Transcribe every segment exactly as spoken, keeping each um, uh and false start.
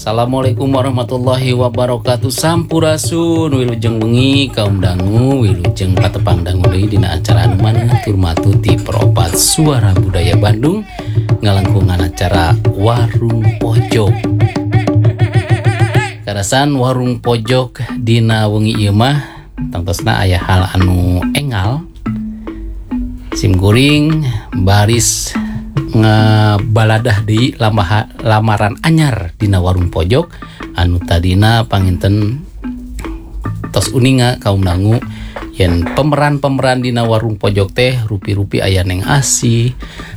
Assalamualaikum warahmatullahi wabarakatuh. Sampurasun wilujeng bengi kaum dangu wilujeng patepang dangu deui dina acara anu maneh turmatu ti Peropat Suara Budaya Bandung ngalangkungan acara Warung Pojok. Karasan Warung Pojok dina wengi ieu mah tangtosna aya hal anu engal. Simkuring baris ngabaladah di lamaha, lamaran anyar dina Warung Pojok anu tadina panginten tos uninga kaum dangu yen pemeran-pemeran dina Warung Pojok teh rupi-rupi aya Neng Asih,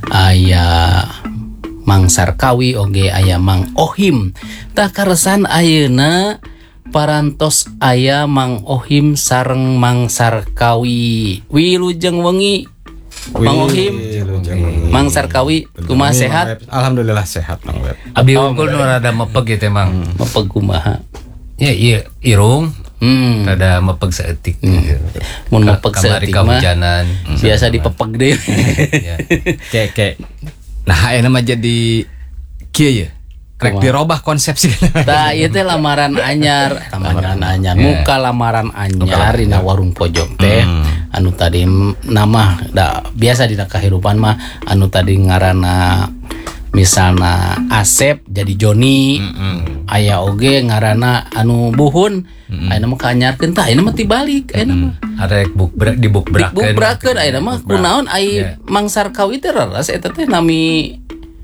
aya Mang Sarkawi, oge aya Mang Ohim. Tah karesan ayeuna parantos aya Mang Ohim sareng Mang Sarkawi. Wilujeng wengi Mang Ohim, Mang Sarkawi, kumaha sehat? Alhamdulillah sehat, Mang Web. Abi unggul nu rada mepeg gitu, Mang. Mepeg kumaha? Ya iya irung. Hmm. Rada mepeg saeutik. Mun mepeg saeutik mah kahujanan. biasa dipepeg deui. Ya. Kayak kayak. Nah, ayeuna mah jadi kieu ya. Rek dirobah konsepsi. Tah ieu teh lamaran anyar, lamaran anyar. Muka lamaran anyar dina Warung Pojok teh. Anu tadi nama da biasa dina kahirupan mah anu tadi ngaranna misalna Asep jadi Joni, mm-hmm. aya oge ngaranna anu Buhun, mm-hmm. ayeuna mah kaanyarkeun tah ayeuna mah tibalik ayeuna mah. Arek buk brak di buk brakeun. Buk brakeun ayeuna mah kunaon ai Mang Sarkawi teh raras eta teh nami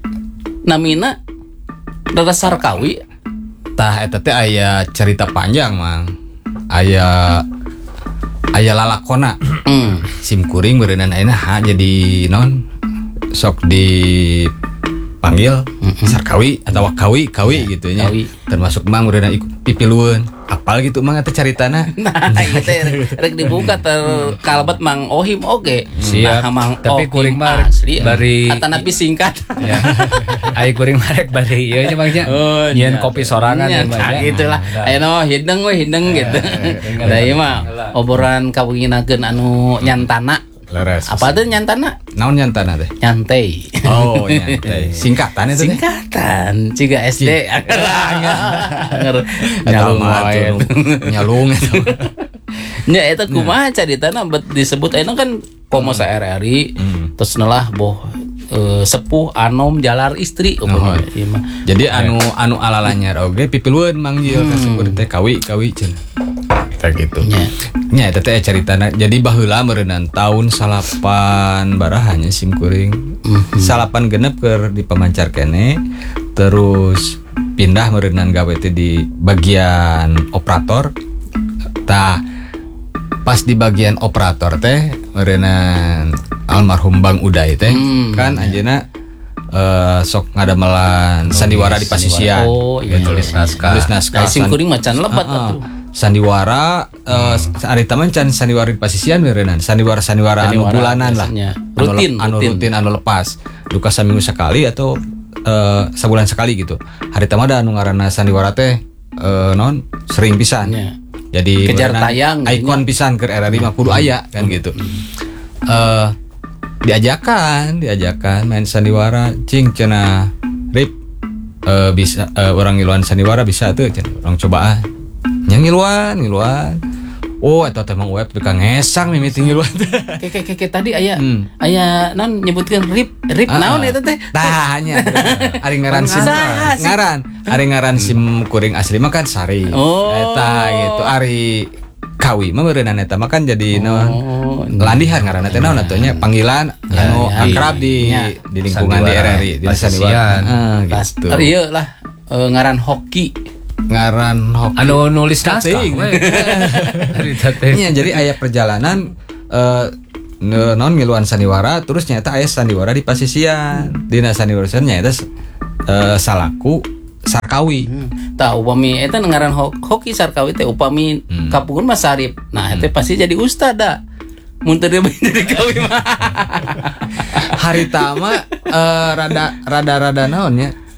namina raras Sarkawi. Tah eta teh aya cerita panjang, Mang. Aya aya lalakona. Mm. Simkuring beureunan ayeuna ha jadi non sok dipanggil mm-hmm. Sarkawi atau Kawi, Kawi gitu nya. Termasuk Mang beureunan ikut pipilueun. Apal gitu Mang eta caritana. Nah, ieu teh rek dibuka terkalbet Mang Ohim oge. Siap. Nah, Mang tapi Ohim kuring mah bari atanapi singkat. Ya. Ai kuring mah rek bari ieu nya Mangnya. Nyeun kopi sorangan ya mah. Gitulah. Ayeuna hideng we hideng gitu. Da ieu mah obrolan kawinginakeun anu nyantana. Leres. Apa tuh nyantana? Naon nyantana teh? Nyantai. Oh, nyantai. Singkatan itu teh. Singkatan, ciga S D. Nyalung wae. Nyalung eta. Nya eta kumaha caritana disebut ayeuna kan komo sa R R I terus nelah boh Uh, sepuh anom jalar istri oh, oh, iya. Jadi anu anu alalanyar oge pipilueun manggil hmm. kasebut teh kawi kawi cenah kayak gitu nya nya eta teh caritana. Jadi baheula meureunan taun salapan barahanya simkuring mm-hmm. salapan genep keur di pemancar kene terus pindah meureunan gawe teh di bagian operator. Tah pas di bagian operator teh meureunan almarhum Bang Uday teh hmm, kan ya. Anjeuna uh, sok ngadamelan sandiwara di pasisian. Oh, iya tulis naskah. Tulis naskah. Sim kuring macan lebat atuh. Sandiwara uh, hmm. ari taman can sandiwara di pasisian meureunnan. Sandiwara-sandiwara anu bulanan lah. Rutin, anu rutin, rutin anu lepas. Duka saminggu sekali atau uh, sebulan sekali gitu. Hari taman ada anu ngaranna sandiwara teh uh, non sering pisan. Ya. Jadi kejar tayang ikon pisan ke R R I mah kudu aya kan gitu. Uh, diajakan diajakan main sandiwara cing cenah Rip uh, bisa uh, orang ngiluan sandiwara bisa tuh cenah orang coba ah nya ngiluan ngiluan oh eta teh Mang Web tukang ngesang mimiti ngiluan ke ke ke tadi aya hmm. aya naon nyebutkeun Rip Rip uh, naon eta teh tah nya ari ngaran sim ngaran ari ngaran sim kuring asli mah kan Sari oh. Eta gitu ari Kawi mah beureunan eta mah kan jadi naon oh, landihan ngaranna teh naon atuh nya panggilan ya, anu ya, akrab di ya. Di lingkungan di R R I di Sandiwara heeh gitu. Ieu lah e, ngaran hoki ngaran hoki anu nulis naskah nya jadi aya perjalanan e, naon ngiluan sandiwara terus nyata aya sandiwara di pasisian dina sandiwara nya eta e, salaku Sarkawi. Hmm. Tah upami eta ngaran hoki Sarkawi teh upami hmm. kapungun mah Sarip. Nah eta hmm. pasti jadi ustad da. Mun teu jadi kawi mah. Harita mah uh, rada rada rada naon nya?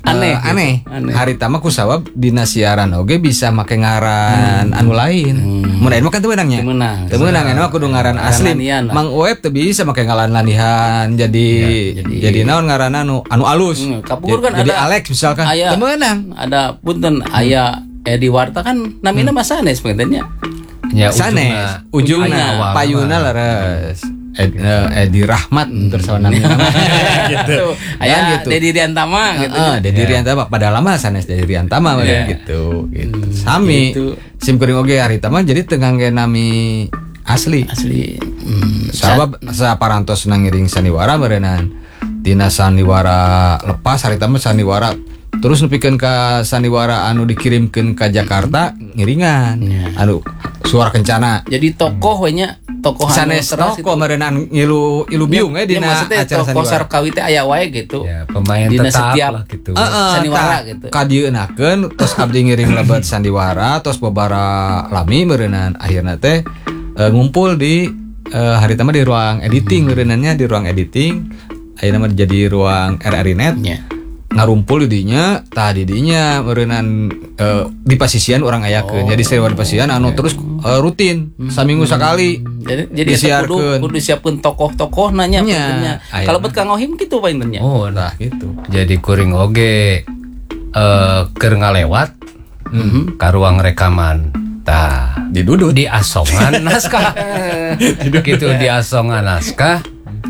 aneh uh, aneh. aneh. Harita mah kusabab dina siaran oge bisa make ngaran hmm. anu lain. Mun hmm. mah kan teu meunangnya. Teu meunang. Teu meunang anu kudu ngaran asli. Mang Uep teu bisa make ngaran lanihan jadi ya, jadi, jadi naon ngaran anu anu alus. Hmm, Kapungkur kan jadi ada Alex misalkan. Teu meunang. Ada punten hmm. aya Edi Warta kan namina hmm. mah sanes pengennya. Ya sanes. Ujungna payuna leres. Ed, uh, Edi Rahmat terus namanya gitu. Aya gitu. Dedi Riantama gitu. Heeh, uh, Dedi Riantama pada lama sanes Dedi Riantama yeah. gitu. Gitu. Hmm, Sami gitu. Sim kuring oge harita mah jadi teu ngangge nami asli. Asli. Hmm, sabab saparantos nangiring sandiwara meureunnan. Dina sandiwara lepas harita mah sandiwara terus nepikeun ka sandiwara anu dikirimkeun ka Jakarta ngiringan. Yeah. Anu suara kencana. Jadi tokoh we nya tokoh sanes tokoh merenang ilu ilu biung ya, ya dina acara sandiwara. Tokoh Sarkawi teh aya wae gitu. Ya, pemain dina tetap setiap lah gitu. Uh, uh, sandiwara ta, gitu. Kadieuneukeun tos abdi ngiring lebat sandiwara tos babara lami meureunnan akhirna teh uh, ngumpul di uh, harita mah di ruang editing meureunannya di ruang editing. Ayeuna mah jadi ruang R R I Net. Ya. Ngarumpul didinya tah didinya meureunnan uh, di pasisian urang ayakeun. Oh. Jadi seriwan pasisian anu terus uh, rutin hmm. saminggu sakali. Jadi jadi kudu kudu disiapkeun tokoh-tokoh nanya pentingnya. Kalau buat Kang Ohim gitu paintennya. Oh, nah gitu. Jadi kuring oge uh, keur ngalewat mm-hmm. ka ruang rekaman. Tah, diduduk di asongan naskah. Gitu di asongan naskah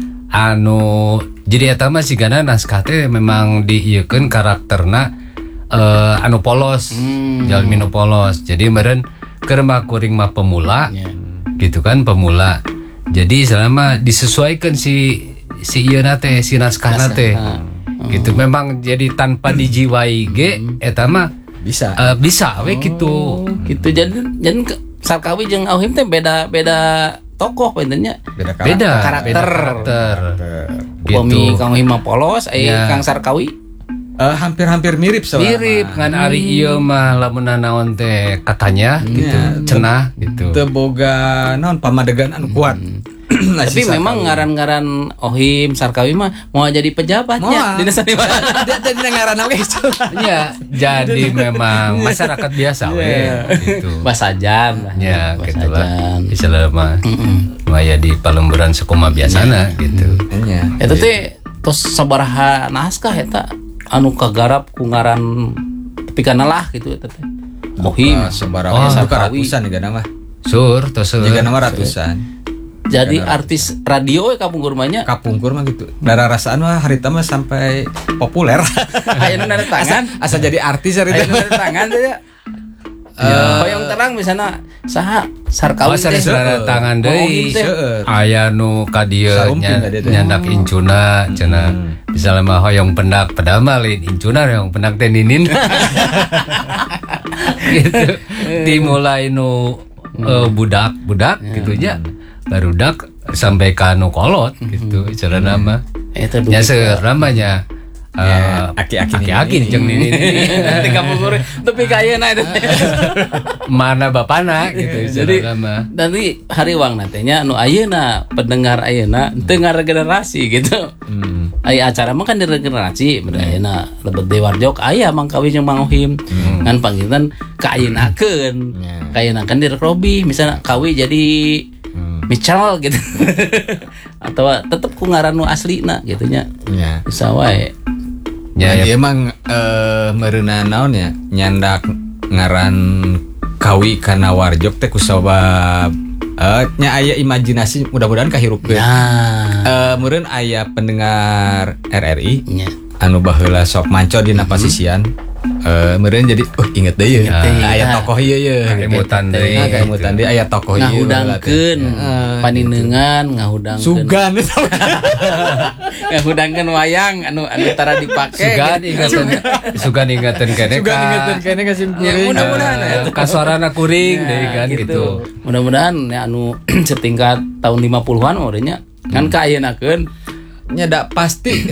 anu jadi eta mah sigana naskah teh memang diieukeun karakterna uh, anu polos, hmm. jalmi nu polos. Jadi meureun keur mah kuring mah pemula. Yeah. Gitu kan pemula. Jadi selama disesuaikan si si ieu na teh si naskahna teh. Oh. Gitu memang jadi tanpa dijiwai ge eta mah bisa. Uh, bisa we gitu. Gitu jadi jadi Sarkawi jeung Ohim teh beda-beda tokoh pentennya beda karakter, beda, karakter. Beda karakter. Gitu. Pomi Kang Ohim polos, eh ya. Kang Sarkawi uh, hampir-hampir mirip soalnya. Mirip kan ari ieu mah lamun naon teh katanya gitu, ya, cenah gitu. Teu boga naon pamadegan anu kuat. Hmm. Tapi memang ngaran-ngaran Ohim Sarkawi mah mau jadi pejabatnya di sandiwara. Jadi ngaran oge. Iya, jadi memang masyarakat biasa we gitu. Basajan lah. Ya, gitu lah. Istilah mah. Maya di palemburan sekuma biasana gitu. Nya. Eta teh tos sabaraha naskah eta anu kagarap ku ngaran tepikana lah gitu eta teh. Ohim sabaraha ratusan gana mah. Sur, tos juga nama ratusan. Jadi artis radio Kapungkur mah nya. Kapungkur mah gitu. Dara rasaan mah harita mah sampai populer. Aya nu nanda tangan, asa jadi artis harita. Aya nu nanda tangan teh ya. Hoyong terang misalna saha Sarkawi teh nanda tangan deui. Aya nu ka dieu nyandak incuna cenah. Misalnya mah hoyong pendak pedamalin incuna hoyong pendak teh ninin. Gitu. Dimulai nu budak-budak gitu nya. Barudak sampai ka anu kolot gitu cara nama eta nya seur namanya aki-aki aki-aki jeung nini di Kapungkur tapi kayeuna eta mana bapana gitu jadi nanti hariwangna teh nya anu ayeuna pendengar ayeuna teu ngaregenerasi gitu aya acara mah kan diregenerasi ayeuna lebet Dewarjok aya Mang Kawi jeung Mang Ohim ngan panggilan kaayeunakeun kaayeunakeun di Robi misalnya Kawi jadi Mical gitu atau tetep ku ngaran nu aslina gitu nya ya. Bisa wae ya, ya. Emang uh, meureunan naon ya nyandak ngaran Kawi kana Warjok teh kusabab uh, nya aya imajinasi mudah-mudahan kahirupkeun nah. uh, meureun aya pendengar R R I ya. Anu baheula sok manco dina pasisian Uh, meureun jadi uh inget deui ya. Aya tokoh ieu ye kemutan deui kemutan deui aya tokoh ieu ngahudangkeun paninengan ngahudangkeun sugan ngahudangkeun wayang anu anu tara dipake sugan ingetan sugan ingetan kene sugan ingetan kene ka sim kuring mudah-mudahan ka suarana kuring deui kan gitu mudah-mudahan anu setingkat tahun lima puluhan orangnya kan ka ayeuna-keun nya pasti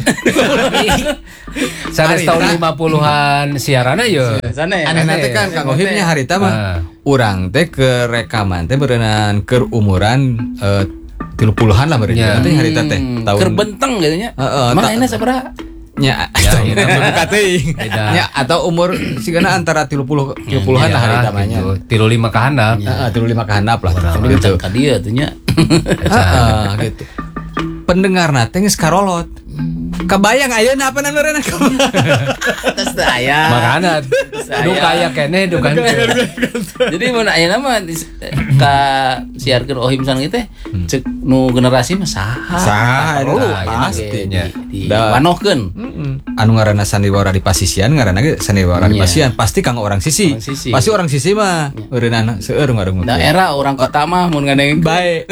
sanes tahun lima puluhan siarana yo aneh teh kan Kang Ohim nya harita mah urang teh ke rekaman teh beureunan keur umuran tilu puluhan lah beureunan teh harita teh tahun keur benteng gitu nya mana ini sabaraha nya Ya, ya, iya, buka teuing. Beda. Nya atau umur sigana antara tiga puluh tiga puluhan lah hari tamanya. gitu. Tilu lima ka handap. Heeh, tiga puluh lima ka handap lah. Tapi Gitu. can ka dieu tuh nya. Heeh, gitu. Pendengarna teh geus karolot. Kabayang ayeuna apa namanya? Terus teh aya. Makana du kaya keneh du kan. Jadi mun ayeuna mah dis- ka siarkeun Ohim san kitu teh ceuk nu generasi mah saha. Saha, Perlu eta ayeuna pasti ge nya. di- Da- Diwanohkeun. Anu ngaranna sandiwara di Pasisian ngaranna ge sandiwara di Iya. Pasisian pasti kanggo orang sisi. Orang sisi. Pasti orang sisi mah eureunana seueur ngaranna. Daerah orang kota mah mun ngadeng bae.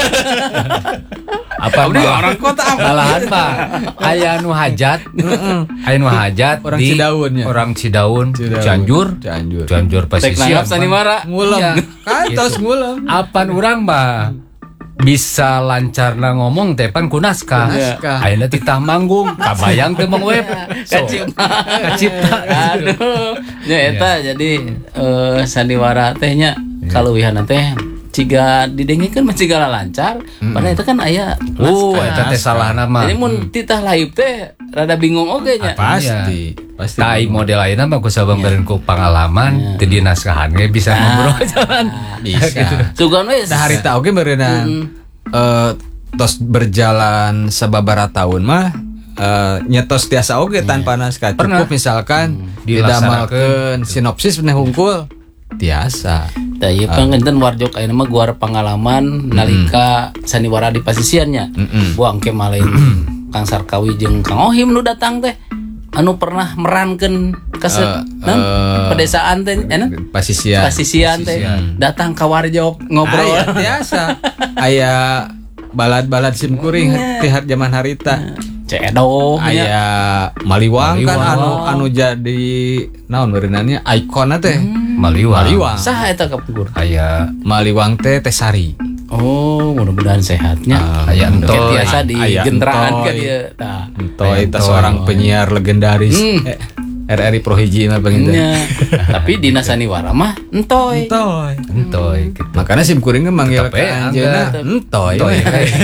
Apa Abdi mah? orang kota apa? Malahan mah aya nu hajat. Aya nu hajat Orang di Cidaun nya. Orang Cidaun, Cidaun. Cianjur, Cianjur. Cianjur Tek Pasisian. nanggap sandiwara. Ngulem. Iya. Kantos ngulem. Apan urang mah bisa lancarna ngomong teh pan ku naskah. Naskah. Ayeuna titah manggung, kabayang teh Mang Web. So, Kacipta. Kacipta. Aduh. Ya eta jadi eh, sandiwara teh nya kaluwihan teh ciga didengikeun mah ciga lancar, padahal itu kan aya Oh, naskah. eta teh salahna mah. Jadi mun titah live teh rada bingung oge nya. Pasti. Pasti. Tai model ayeuna mah ku sabambareun ku pangalaman teu di naskahan ge bisa ngobrol jalan. Bisa. Sugan we. Nah harita oge beureunan eh tos berjalan sababaraha taun mah eh nyetos tiasa oge tanpa naskah. Pernah. Cukup misalkan Dilaksanakeun. didamalkeun sinopsis pernah hungkul tiasa. Da ieu panginten warjok ayeuna mah guar pangalaman nalika sandiwara di pasisiannya. Mm-mm. Buang ke malain Kang Sarkawi jeung Kang Ohim nu datang teh anu pernah merankeun kaset Eh, non eh, pedesaan teh enak Pasisian. pasisian teh datang ka warjok ngobrol. Aya tiasa. Aya balad-balad simkuring teh zaman harita. Cedoh nya. Aya Maliwang, kan Maliwang. anu anu jadi naon berenannya ikonna teh. Maliwang. Maliwang. Saha eta kapungkur? Aya Maliwang teh teh sari. Oh, mudah-mudahan sehatnya. aya Kayak entoy. biasa di Aya gentraan entoy. kan dia. Tah. Entoy Entoy. teh seorang penyiar legendaris eh, R R I Prohiji mah begitu. Nya. Tapi dina sandiwara mah entoy. Entoy. entoy gitu. Makanya sim kuring manggil Tapi ka anjeunna angga. entoy. Entoy.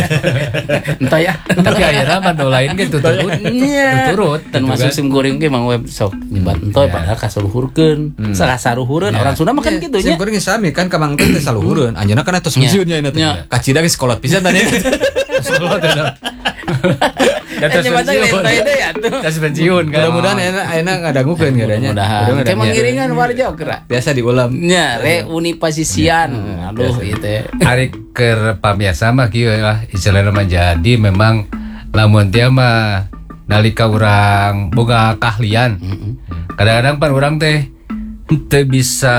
Entoy ya. Tapi ayeuna mah nu lain ge tuturut. Nya. Tuturut Dan masuk sim kuring ge mang web sok nyebat entoy padahal kasaluhurkeun. Salah saruhureun orang Sunda mah kan kitu Sim nya. kuring sami kan ka mang teh teh saluhureun. Anjeunna kan tos museumnya ini teh. Nya. Kacida geus kolot pisan tadi. Datas Nyebat pensiun. entoy deh atuh. Datas pensiun kan. Mudah-mudahan enak enak ngadangukeun gadanya. Mudah-mudahan. Kayak mangiringan warjok geura. Biasa diulam. Nya reuni pasisian. Aduh ieu teh. Hari keur pamiasa mah kieu lah istilahna mah jadi memang lamun dia mah nalika urang boga keahlian. Kadang-kadang pan urang teh teu bisa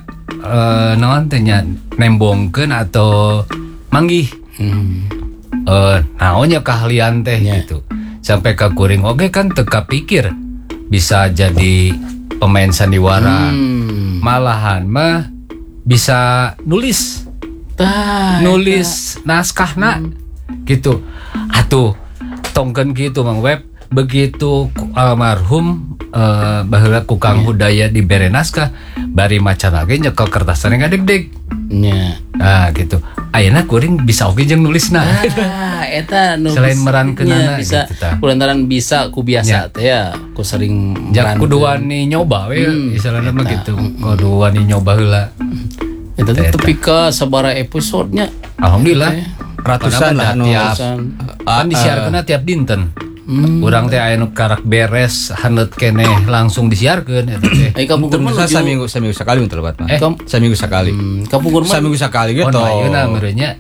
eh naon teh nya nembongkeun atau manggih. Hmm. Eh naonnya keahlian teh gitu. Sampai ka kuring oge kan teu kapikir bisa jadi pemain sandiwara. Hmm. Malahan mah bisa nulis. Tah. nulis naskahna gitu. Atuh tongkeun gitu Mang Web begitu ku- almarhum eh baheula ku Kang Hudaya dibere naskah bari macan lagi nyekel kertasna ngadeg-deg. Nya. Nah gitu. Ayeuna kuring bisa oge jeung nulisna. Ah, eta nu Selain bis- merankeunana nya, bisa gitu, tah. kulantaran bisa ku biasa Nya. teh ya ku sering Jak merankeun. kudu wani nyoba we Hmm, istilahna mah eta. gitu. Kudu wani nyoba heula. Eta teh Eta. tepi ka sabaraha episodenya Alhamdulillah. Ratusan lah Padahal anu. tiap Ratusan. kan disiarkeunna tiap dinten. Hmm. Urang teh aya nu karak beres haneut keneh langsung disiarkeun eta teh. Ai kapungkur mah Terus nuju saminggu saminggu sekali untuk lebat mah. Eh. Saminggu sekali. Hmm, kapungkur mah Saminggu sekali Oh, gitu. nu ayeuna meureunnya.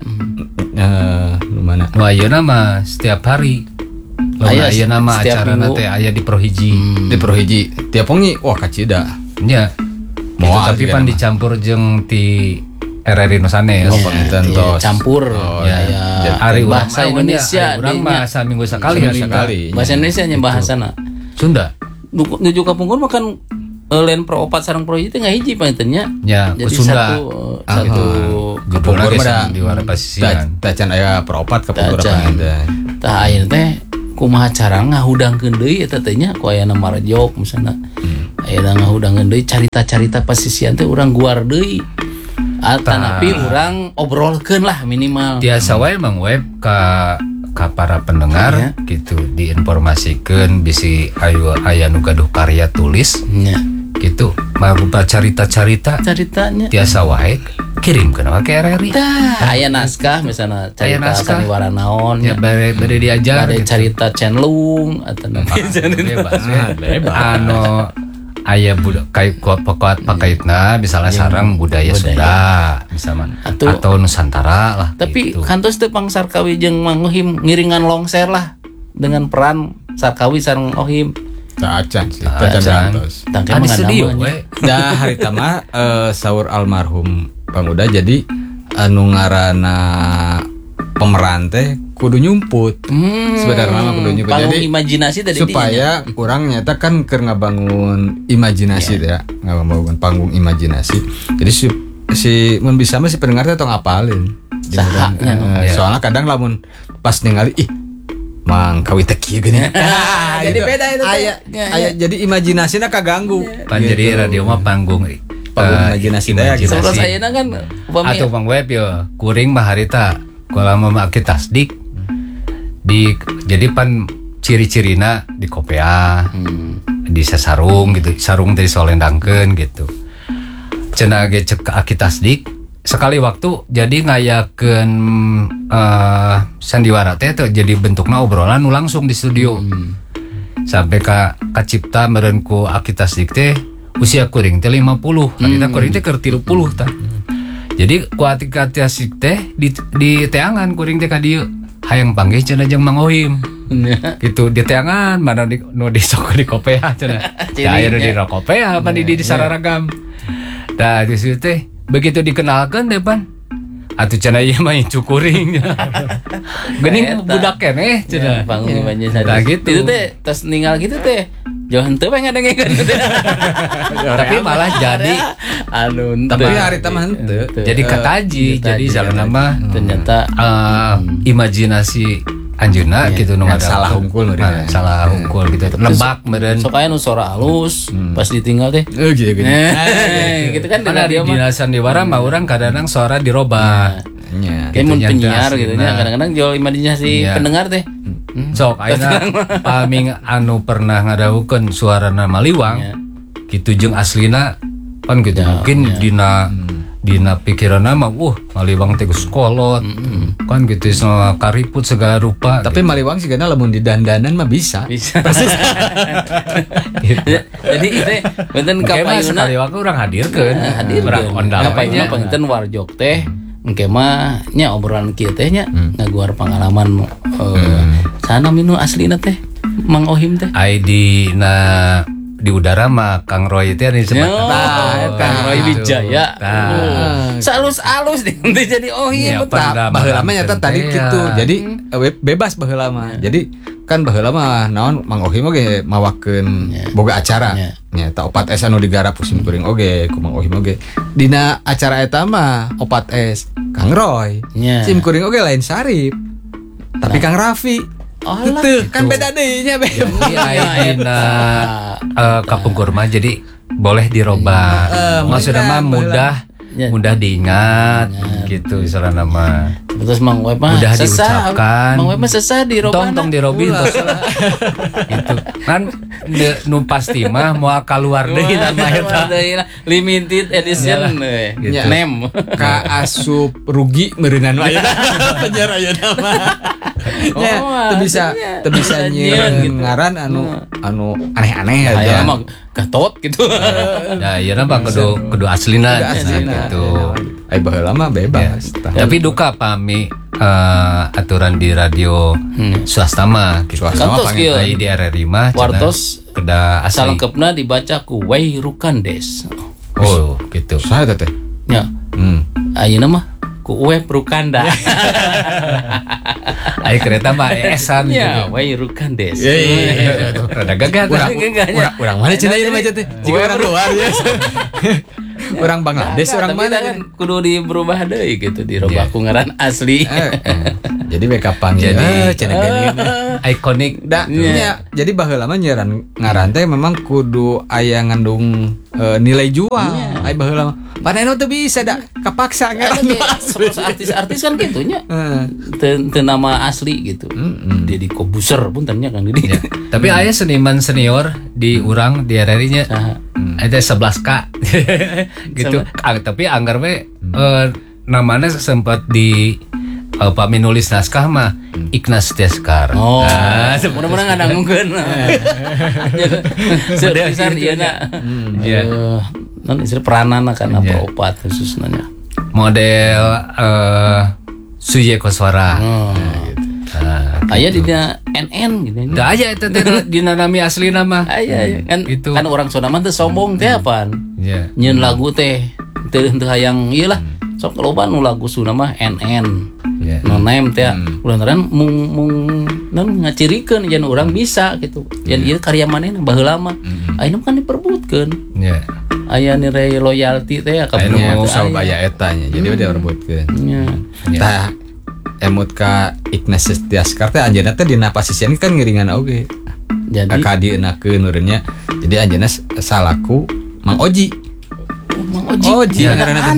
Eh, lu mana? Nu ayeuna mah setiap hari. Lamun Aya ayeuna mah setiap acarana minggu. teh aya di Prohiji. Di Prohiji. Tiap wengi wah kacida. Nya. Gitu, Moal tapi juga pan nama. dicampur jeung ti R R I nu sanes. Oh, panginten iya, tos. campur Oh, ya, iya. ya. Hari urang bahasa mah Indonesia urang dinya. mah saminggu sekali Saminggu hari sekali. bahasa Indonesia nya bahasana Sunda. Nu- nuju kapungkur mah kan eh, lain pro opat sareng pro hiji teh ngahiji pangintennya. Ya, Jadi ku Sunda. satu eh, satu Judulna Kapungkur ge mah da- sandiwara pasisian. Tacan aya peropat ka pungkur Tacan. panginten. tah ayeuna teh kumaha cara ngahudangkeun deui eta teh nya ku aya nama rejok misalna. Ayeuna ngahudangkeun deui carita-carita pasisian teh urang guar deui. Atanapi urang obrolkeun lah minimal. Tiasa wae Mang Web ka ka para pendengar Ya. gitu diinformasikeun bisi ayo aya nu gaduh karya tulis nya gitu berupa carita-carita ceritanya tiasa wae kirimkeun we ke R R I. tah aya naskah misalnya Aya cerita naskah. sandiwara naon Ya bare bare diajar ada gitu. cerita cenlung atau Bebas we. Anu aya budak kai pokok pakaitna misalnya sarang budaya, budaya. Sunda misalnya Atuh. atau Nusantara lah tapi gitu. kantos teu Pang Sarkawi jeung Mang Ohim ngiringan longser lah dengan peran Sarkawi sareng Ohim Tak acan sih, Tak tak acan acan. gantos. tangke Ah, di mah studio namanya. we. Dah hari tama eh, sahur almarhum Panguda jadi anu ngaranna pemeran teh kudu nyumput. Hmm, Sebenarnya mah kudu nyumput. panggung Jadi imajinasi tadi supaya kurang nyata kan keur ngabangun imajinasi teh ya, ngabangun panggung imajinasi. Jadi si si mun bisa mah si pendengar teh tong ngapalin. Saha, Eh, ya. Soalnya kadang lamun pas ningali ih Mang Kawi teh kieu geuning. Jadi beda itu teh. Aya Ya, aya jadi imajinasina kaganggu. Pan jadi radio mah panggung Panggung eh, imajinasi teh, gitu. Terus ayeuna kan upami atau pang web ya kuring mah harita kula mah make tasdik di jadi pan ciri-cirina di kopea hmm. di sasarung gitu sarung teh solendangkeun gitu cenah ge cek aki tasdik sekali waktu jadi ngayakeun uh, sandiwara teh tuh jadi bentukna obrolan nu langsung di studio sampai ka kacipta meureun ku aki tasdik teh usia kuring teh lima puluh harita kuring teh keur tilu puluh tah jadi ku aki tasdik teh di di teangan kuring teh ka dieu hayang panggih cenah jeung Mang Ohim gitu di teangan mana di nu di sok di kopea cenah Ciri, ya aya nu di ya. kopea apa di di sararagam dah di situ teh begitu dikenalkan deh pan atuh cenah ieu mah incu kuring geuning Eta. budak keneh cenah panggung imajinasi Nah, gitu. itu teh tos ninggal gitu teh jauh henteu we ngadengekeun tapi malah jadi anu Tapi henteu. hari tama henteu. jadi kataji jadi salah nama ternyata eh, imajinasi anjeunna gitu nu Yang ngadakeun. salah hungkul meureun. Ah, salah hungkul gitu lebak meureun sok aya nu suara halus pas ditinggal teh Eh gitu gitu. eh gitu kan di Karena di radio mah dinas sandiwara mah urang kadang suara dirobah Nya. kayak mun gitu, penyiar nyantas, gitu nah. nya kadang-kadang jual imajinasi Iya. pendengar teh sok ayeuna paming anu pernah ngadawukeun suarana Maliwang Ya. kitu jeung aslina kan gitu mungkin dina dina pikiranna mah uh Maliwang teh geus kolot kan gitu sama kariput segala rupa Tapi Maliwang sih karena lamun di dandanan mah bisa. bisa gitu. jadi itu benten Makanya mah kapayuna sekali waktu orang hadirkeun hadir urang ondal kapayuna nya. panginten warjok teh engke mah nya obrolan kieu teh nya ngaguar pengalaman eh, sana minu aslina teh Mang Ohim teh Ai di na di udara mah Kang Roy teh anu disebut Oh, Kang Roy Wijaya. Nah, Salus-alus deh nanti jadi Ohim Iya, betul. Pak. Baheula mah nyata tadi Teh, gitu. ya. Jadi eh, be- bebas baheula mah. Jadi kan baheula mah naon Mang Ohim oge mawakeun boga acara. Ya. Nya ta opat es anu digarap musim kuring oge ku Mang Ohim oge. Dina acara eta mah opat es Kang Roy. Ya. Sim kuring oge lain Sarip. Tapi Kang Raffi. Oh, Gitu, kan beda deui nya be. Iya, dina eh, kapung kurma jadi boleh dirobah. Maksudnya mah mudah Ya. mudah diingat gitu istilah nama. Terus Mang Web mah Mudah sesah. diucapkan. Mang Web mah sesah di Tong robana. tong dirobin tos. Gitu. Kan de- nu pasti mah moal kaluar deui dan mah eta. Limited edition we. Gitu. Nem. Ka asup rugi meureunana ayeuna. Penjara ayeuna mah. Nya, Oh, teu bisa artinya teu bisa bisa nyieun nyieun gitu. ngaran anu anu aneh-aneh Aya aja. mah gatot gitu. Nah, ieu mah kudu kudu aslina Udah aslina. gitu. Ai baheula mah bebas. Tah. Tapi duka pami eh, aturan di radio swasta mah gitu. Swasta mah panggil. Ai di R R I mah cenah Wartos kedah asli. Salengkepna dibaca ku Wei Rukandes. Oh, gitu. Saha eta teh? Nya, Hmm. ayeuna mah ku Web Rukanda. Ai kereta mah esan Ya, gitu. Wei Rukandes. Rada gagah Urang Gagahnya. urang urang mana cenah ieu mah teh? Jika orang luar ya. Orang Bangladesh orang Tapi mana kan kudu dirubah deui gitu, dirubah Iya. ku ngaran asli. Eh, Jadi beka panggil Jadi- eh cenah geuning. Ikonik Da, nya, jadi baheula mah nyeran ngaran teh memang kudu aya ngandung eh, nilai jual. Ai baheula paneno teu bisa da kapaksa ngaran artis-artis kan gitunya. Teu nama asli gitu. Deddy Kobuser pun ternyata kan Deddy. Tapi aya seniman senior di urang di R R I nya. Ada sebelas K gitu. Tapi anggar we namanya sempat di Uh, Pak menulis naskah mah Ignas Deskar. Oh, nah, mudah-mudahan nggak nanggung. Sebesar iya nak. Iya. Non istri peranan kan apa opat khusus nanya. Model uh, Suye Koswara. Oh. Nah, ayah di N N gitu. Dah aja itu di nami asli nama. Ayah kan itu. Kan orang Sonama teh sombong teh apaan? Iya. Nyeun lagu teh teu teu hayang ieu lah. Sok loba nu lagu Sunda mah N N. Yeah. No name teh ulah-ulah mung mung non ngacirikeun jan urang bisa gitu. Jan ieu karya manehna baheula mah. Ayeuna kan diperbutkeun. Nya. Aya nilai loyalty teh ka anu sabaya eta nya. Jadi dia perbutkeun. Nya. Tah emut ka Ignas Deskar teh anjeunna teh dina pasisian kan ngiringan oge. Jadi ka dieunakeun urangnya. Jadi anjeunna salaku Mang Oji. Mang Oji. Oji ngaranna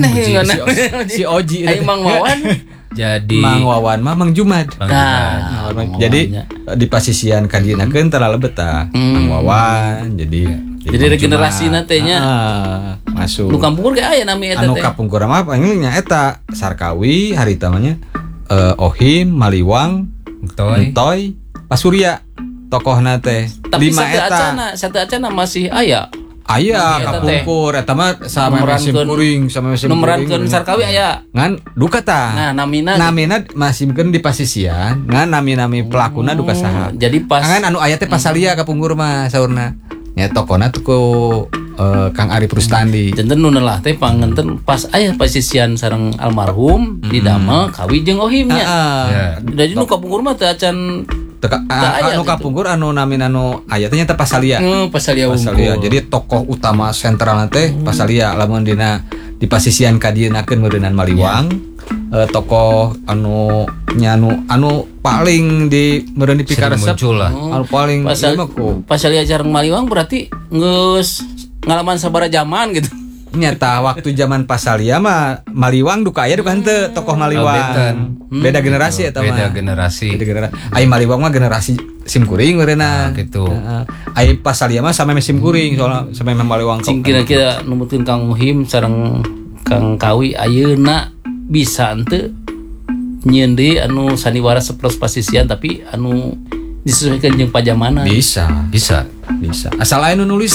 si Oji. Ayo Mang Wawan. Jadi Mang Wawan mah Mang Jumad. Nah, jadi di pasisian kadinakeun tara lebeta Mang Wawan jadi jadi regenerasi natenya masuk. Nu kampungkur ge aya nami eta teh. Anu kampungkur mah panggil nya eta Sarkawi harita mah nya Ohim, Maliwang, Entoy, Pasurya tokohna teh. Lima eta. Satu acana masih aya. Aya kapungkur eta mah sama mesin kuring sama mesin kuring. Numerankeun Sarkawi aya. Ngan duka tah. Nah, namina namina masih mikeun di pasisian, ngan nami-nami pelakuna duka saha. Jadi pas ngan anu aya teh Pasalia kapungkur mah saurna. Nya tokona tuh ku uh, Kang Ari Prustandi. Janten nu neulah teh panganten pas aya pasisian sareng almarhum mm-hmm. di Damel Kawi jeung Ohim nya. Heeh. Jadi nu kapungkur mah teh acan teka anu kapungkur anu namin anu aya teh nya teh Pasalia. Heeh, Pasalia Pasalia. Jadi tokoh utama sentral teh hmm. Pasalia lamun dina di pasisian kadienakeun meureunan Maliwang. Yeah. Uh, tokoh anu nyanu anu paling di meureun di pikaresep oh. anu paling Pasal, Pasalia jarang Maliwang berarti geus ngalaman sabara zaman gitu. Nyata waktu zaman Pasalia mah Maliwang duka aya duka henteu tokoh Maliwang. Oh, beda hmm, generasi eta mah. Beda generasi. Beda generasi. Ai Maliwang mah generasi simkuring meureunna. Nah, gitu. Heeh. Ai Pasalia mah sampe simkuring soalna sampe Maliwang. Cing kira-kira numutkeun Kang Muhim sareng Kang Kawi ayeuna bisa henteu nyieun deui anu sandiwara sepros pasisian tapi anu disesuaikan jeung pajamana. Bisa, bisa, bisa. Asal aya nu nulis.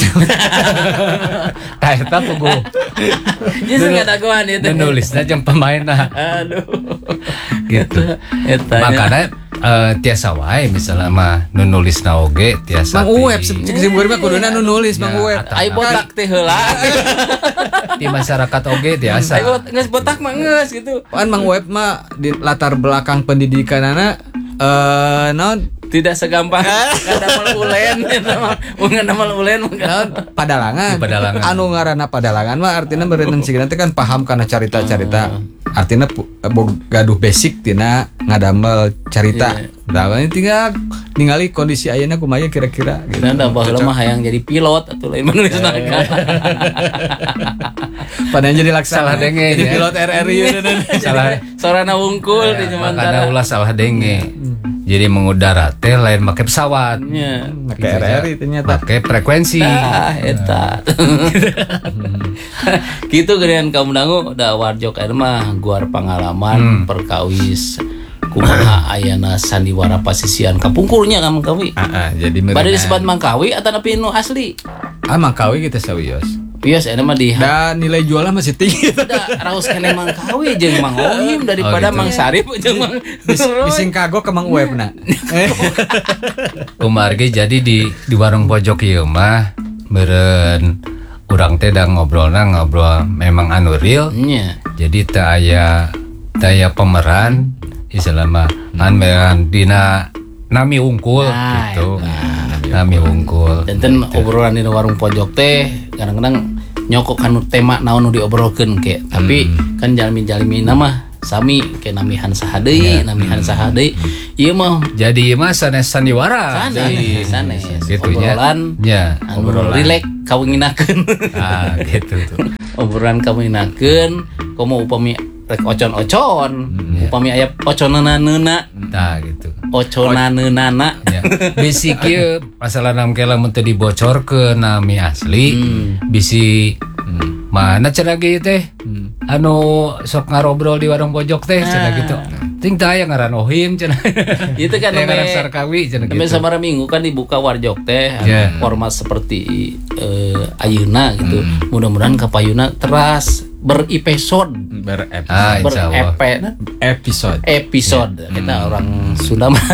Tah eta pugu. Jadi enggak dagoan itu. Nulisna jeung pemainna. Aduh. Gitu. Eta. Makana uh, tiasa wae misalnya mah nu nulisna oge tiasa. Mang Uweb cek simkuring mah kuduna nu nulis Mang Uweb. Ai botak teh heula. Di masyarakat oge tiasa. Ai geus botak mah geus gitu. Pan Mang Uweb mah di latar belakang pendidikanana eh non tidak segampang ngadamel ulen ngadamel ulen padalangan. Padalangan. Anu ngaranna padalangan mah artina meureun sigana teh kan paham kana carita-carita. Artina gaduh basic tina ngadamel carita. Da yeah. Tinggal ningali kondisi ayeuna kumaha kira-kira gitu. Nah, baheula mah hayang jadi pilot atuh lain menulis naga. Padahal jadi laksana salah denge jadi pilot R R I salah sorana wungkul di Jemantara. Makana ulah salah denge. Jadi mengudara teh lain make pesawat. Nya, make R R I ternyata. Make frekuensi. Ah, eta. Kitu gedean kaum dangu da warjok eta mah guar pengalaman hmm. perkawis kumaha ayana sandiwara pasisian kapungkurnya ka Mangkawi. Heeh, jadi meureun. Bade disebut Mangkawi atawa nepi nu asli? Ah, Mangkawi kita sawios. Pios eta mah di dan nilai jualnya masih tinggi. Da raos kene Mangkawi jeung Mang Ohim daripada oh, gitu. Mang Sarip jeung Mang bising kagok ke Mang Uwebna. Kumargi jadi di di warung pojok ieu mah meureun urang teh da ngobrolna ngobrol memang anu real. Nya. Jadi teu aya teu aya pemeran istilahna an meran dina nami unggul nah, gitu. Nah, nami unggul. Enten gitu. Obrolan di warung pojok teh kadang-kadang nyokok anu tema naon nu diobrolkeun ke. Tapi hmm. kan jalmi-jalmi nama sami ke namihan saha deui namihan saha deui ieu mah Jadi mah sanes sandiwara. sanes sanes Gitu nya. obrolan Ya. anu rileks kawinginakeun Ah, gitu tuh. obrolan kawinginakeun komo upami rek ocon-ocon upami aya oconana-neuna Nah, gitu. oconaneunana Ya. Bisi kieu masalah nam ke lamun teu dibocorkeun nami asli. Bisi mana cenah ge teh? Anu sok ngarobrol di warung pojok teh cenah gitu. Ting teh aya ngaran Ohim cenah. itu kan Aya ngaran namanya Sarkawi cenah Sampai gitu. sabaraha minggu kan dibuka warjok teh Yeah. format seperti eh, ayeuna gitu. Mudah-mudahan kapayuna teras berepisode Ber-ep- Ah, insya Allah. berepe episode. episode kita orang Sunda mah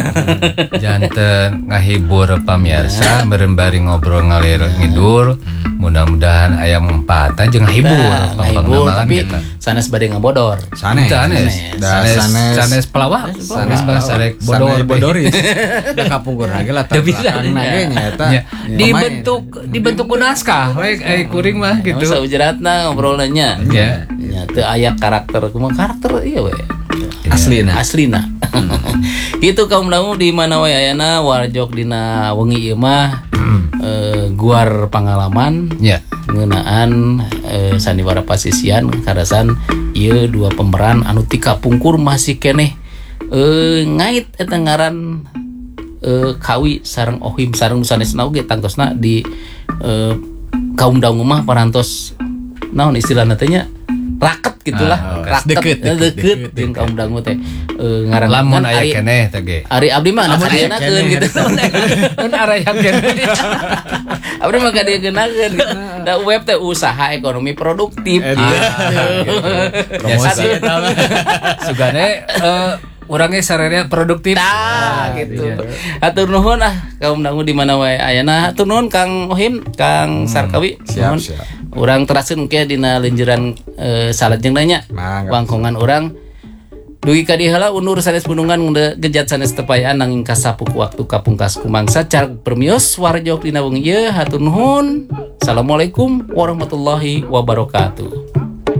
Janten ngahibur pamirsa merembari ngobrol ngalir ngidur. Mudah-mudahan aya empatan jeung ngahibur. Nah, ngahibur Pangpangna tapi kita. sanes bade ngabodor. Sanes. Sanes. Da- Sanes. Sanes pelawak. Sanes bahasa rek bodor. Sanes bodoris. Da kapungkur lagi lah Da bisa. belakang na ge nya eta. Ya, dibentuk dibentuk ku naskah we ai kuring mah Gitu. gitu. Saujeratna ngobrolnya. Ya. Ya teu aya karakter kumaha karakter ieu we. Aslina. Aslina. Gitu kaum dangu di mana we ayana warjok dina wengi ieu mah eh, guar pengalaman Ya. ngeunaan eh, sandiwara pasisian karasan ieu dua pemeran anu ti kapungkur masih keneh eh, ngait eta ngaran eh, Kawi sareng Ohim sareng sanesna oge tangtosna di eh, kaum dangu mah parantos naon istilahna teh nya raket gitulah Ah, raket deket, eh, deket, deket deket, jeung kaum dangu teh eh, ngaran Lamun kan aya Ari- keneh teh ge. Ari abdi mah Lamun aya ngadakeun gitu. Mun araya keneh. Abdi mah ngadakeun gitu. Da web teh usaha ekonomi produktif. Eta. Gitu. Promosi eta mah. Sugane eh urangnya sararea produktif. Nah, gitu. iya. Hatur nuhun ah kaum dangu di mana wae ayana. Hatur nuhun Kang Ohim, Kang Sarkawi. Siap, Nuhun. siap. Urang teraskeun ke dina leunjeuran eh, salajengna nya. Mangga. Wangkongan urang. Dugi ka diheula undur sanes punungan nge- gejat sanes tepayaan nanging kasapu ku waktu kapungkas kumangsa carg permios warjok dina wengi ieu hatur nuhun. Assalamualaikum warahmatullahi wabarakatuh.